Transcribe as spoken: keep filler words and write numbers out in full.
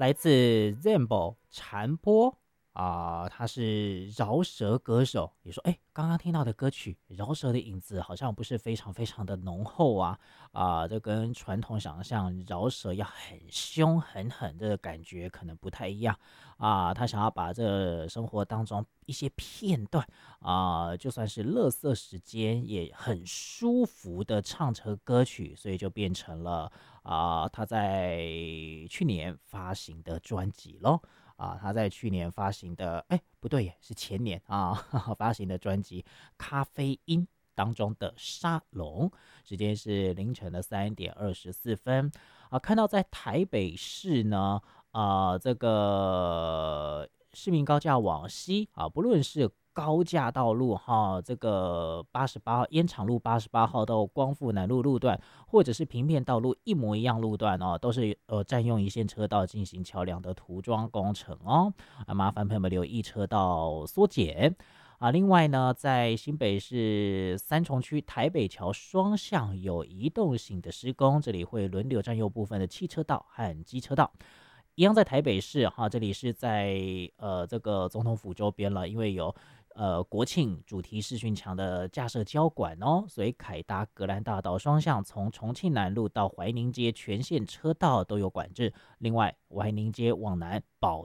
来自 Zambo 禅波啊、他是饶舌歌手。你说，哎，刚刚听到的歌曲，饶舌的影子好像不是非常非常的浓厚啊啊、这跟传统想象饶舌要很凶很狠的感觉可能不太一样啊。他想要把这生活当中一些片段啊、就算是垃圾时间也很舒服的唱成歌曲，所以就变成了啊、他在去年发行的专辑咯。啊，他在去年发行的，哎，不对耶，是前年啊发行的专辑《咖啡因》当中的《沙龙》，时间是凌晨的三点二十四分啊。看到在台北市呢，啊，这个市民高架往西啊，不论是高架道路哈，这个八十八号烟厂路八十八号到光复南路路段，或者是平面道路一模一样路段哦，都是呃占用一线车道进行桥梁的涂装工程哦，啊，麻烦朋友们留意车道缩减。啊，另外呢，在新北市三重区台北桥双向有移动型的施工，这里会轮流占用部分的汽车道和机车道。一样在台北市哈，这里是在呃这个总统府周边了，因为有呃国庆主题视讯墙的架设交管哦，所以凯达格兰大道双向从重庆南路到怀宁街全线车道都有管制。另外，怀宁街往南保